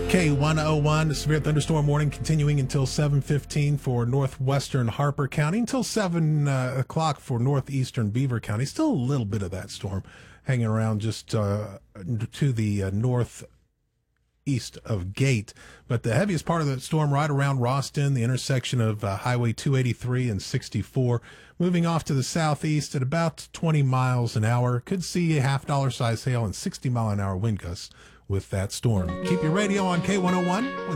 K101, the severe thunderstorm warning continuing until 7:15 for northwestern Harper County, until 7 o'clock for northeastern Beaver County. Still a little bit of that storm hanging around just to the northeast of Gate. But the heaviest part of the storm right around Roston, the intersection of Highway 283 and 64, moving off to the southeast at about 20 miles an hour. Could see a $50 size hail and 60-mile-an-hour wind gusts with that storm. Keep your radio on K101.